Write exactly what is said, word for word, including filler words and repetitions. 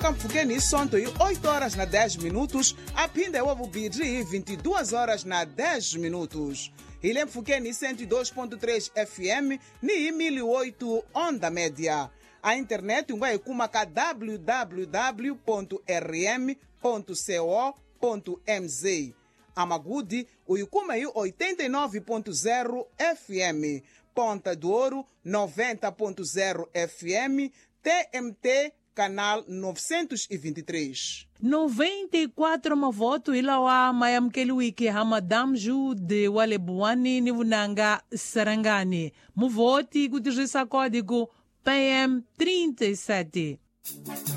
Mpaka Mfukeni Sonto e oito horas na dez minutos, a Pinda Ovo Bidri vinte e duas horas na dez minutos. Ilha Mfukeni cento e dois ponto três F M ni mil e oito onda média. A internet vai kumaka w w w ponto r m ponto co ponto m z. A Magudi uikuma e oitenta e nove ponto zero F M. Ponta do Ouro noventa ponto zero F M. T M T canal novecentos e vinte e três. noventa e quatro mavoto ilawa mayamkeli wiki hamadamju de walebuani nivunanga Sarangani. Muvoti kutirisa código P M trinta e sete.